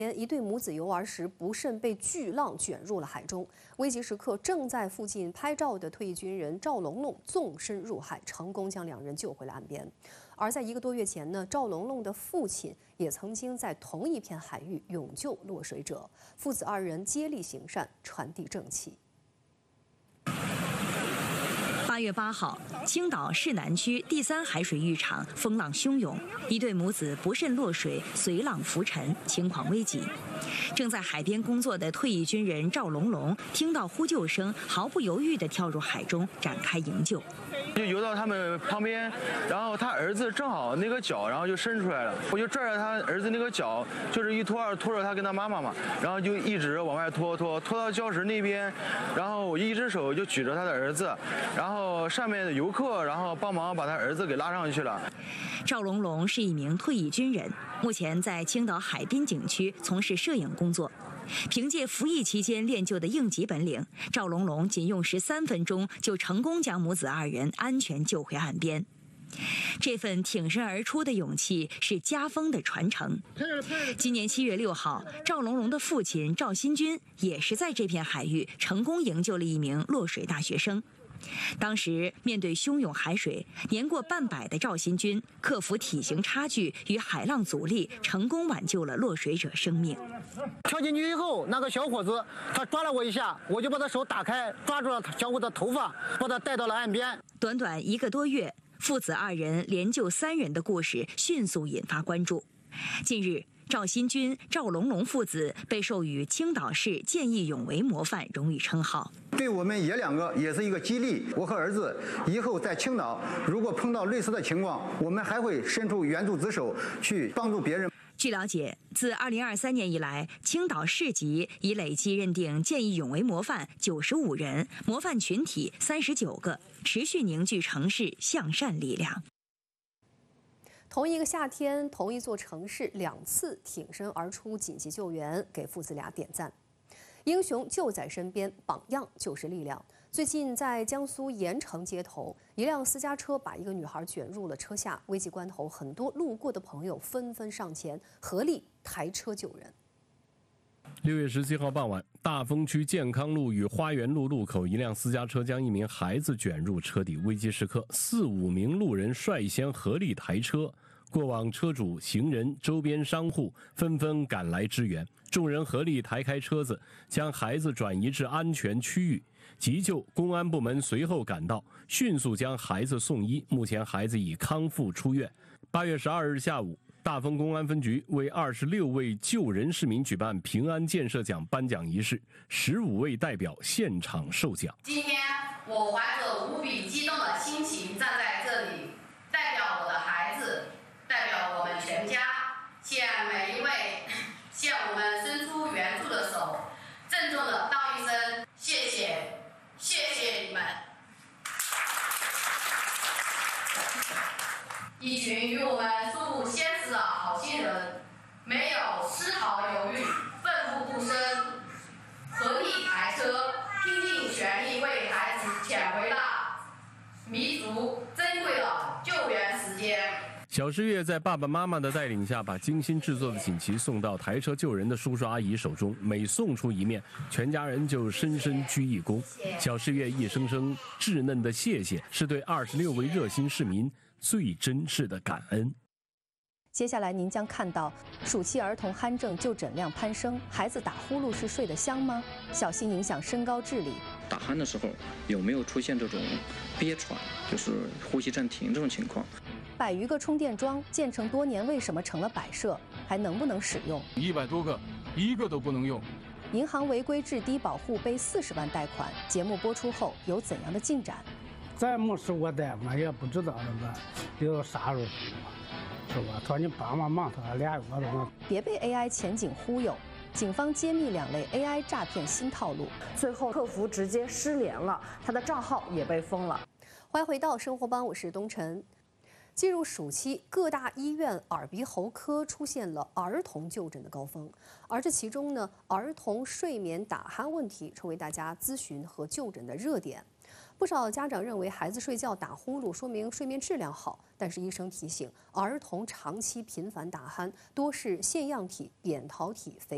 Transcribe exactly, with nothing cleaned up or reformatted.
一对母子游玩时不慎被巨浪卷入了海中，危急时刻正在附近拍照的退役军人赵龙龙纵身入海，成功将两人救回了岸边。而在一个多月前呢，赵龙龙的父亲也曾经在同一片海域勇救落水者，父子二人接力行善，传递正气。 八月八号，青岛市南区第三海水浴场风浪汹涌，一对母子不慎落水，随浪浮沉，情况危急。正在海边工作的退役军人赵龙龙听到呼救声，毫不犹豫地跳入海中展开营救。 就游到他们旁边，然后他儿子正好那个脚，然后就伸出来了，我就拽着他儿子那个脚，就是一拖二拖着他跟他妈妈嘛，然后就一直往外拖拖拖到礁石那边，然后我一只手就举着他的儿子，然后上面的游客然后帮忙把他儿子给拉上去了。 赵龙龙是一名退役军人，目前在青岛海滨景区从事摄影工作。 凭借服役期间练就的应急本领，赵龙龙仅用时三分钟就成功将母子二人安全救回岸边。这份挺身而出的勇气是家风的传承。今年七月六号，赵龙龙的父亲赵新军也是在这片海域成功营救了一名落水大学生。 当时面对汹涌海水，年过半百的赵新军克服体型差距与海浪阻力，成功挽救了落水者生命。 跳进去以后，那个小伙子他抓了我一下，我就把他手打开，抓住了小伙子的头发，把他带到了岸边。 短短一个多月，父子二人连救三人的故事迅速引发关注。近日， 赵新军、赵龙龙父子被授予青岛市见义勇为模范荣誉称号， 对我们爷两个也是一个激励。我和儿子以后在青岛，如果碰到类似的情况，我们还会伸出援助之手去帮助别人。 据了解，自二零二三年以来，青岛市级已累计认定见义勇为模范九十五人，模范群体三十九个，持续凝聚城市向善力量。 同一个夏天，同一座城市，两次挺身而出紧急救援，给父子俩点赞。英雄就在身边，榜样就是力量。最近，在江苏盐城街头，一辆私家车把一个女孩卷入了车下，危急关头，很多路过的朋友纷纷上前，合力抬车救人。 六月十七号傍晚，大丰区健康路与花园路路口，一辆私家车将一名孩子卷入车底。危急时刻，四五名路人率先合力抬车。过往车主、行人、周边商户纷纷赶来支援，众人合力抬开车子，将孩子转移至安全区域。急救、公安部门随后赶到，迅速将孩子送医。目前孩子已康复出院。八月十二日下午， 大丰公安分局为二十六位救人市民举办平安建设奖颁奖仪式，十五位代表现场受奖。 今天我怀着无比激动的心情站在这里，代表我的孩子，代表我们全家，向每一位向我们伸出援助的手，郑重的道一声谢谢，谢谢你们。 一群与我们素不相识的好心人，没有丝毫犹豫，奋不顾身，合力抬车，拼尽全力为孩子抢回了弥足珍贵的救援时间。 小诗月在爸爸妈妈的带领下，把精心制作的锦旗送到抬车救人的叔叔阿姨手中。每送出一面，全家人就深深鞠一躬。小诗月一声声稚嫩的谢谢，是对二十六位热心市民最真挚的感恩。 接下来您将看到，暑期儿童鼾症就诊量攀升，孩子打呼噜是睡得香吗？小心影响身高智力。 打鼾的时候有没有出现这种憋喘，就是呼吸暂停这种情况？ 百余个充电桩建成多年，为什么成了摆设？还能不能使用？ 一百多个，一个都不能用。 银行违规至低保户背四十万贷款，节目播出后有怎样的进展？ 咱没试过贷，我也不知道那个有啥时候，是吧？他说你帮忙忙他俩月了。 别被 A I 前景忽悠，警方揭秘两类 A I 诈骗新套路。 最后客服直接失联了，他的账号也被封了。 欢迎回到生活帮，我是东晨。 进入暑期，各大医院耳鼻喉科出现了儿童就诊的高峰，而这其中呢，儿童睡眠打鼾问题成为大家咨询和就诊的热点。不少家长认为孩子睡觉打呼噜说明睡眠质量好，但是医生提醒，儿童长期频繁打鼾多是腺样体、扁桃体肥